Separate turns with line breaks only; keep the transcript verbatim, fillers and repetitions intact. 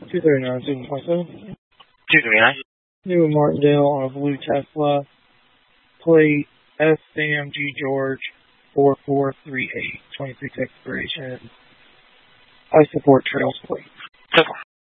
two thirty-nine, seven point seven.
two thirty-nine.
New Martindale on a blue Tesla. Plate S Sam G George four four three eight. twenty-six expiration. I support Trails plate.